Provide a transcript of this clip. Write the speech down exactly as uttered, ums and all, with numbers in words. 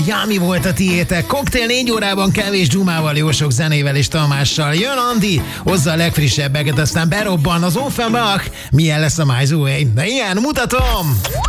Jámi volt a tiétek. Koktél négy órában kevés dzsumával, jó sok zenével és Tamással. Jön Andi, hozza a legfrissebbeket, aztán berobban az Offenbach. Milyen lesz a My Way? De ilyen, mutatom!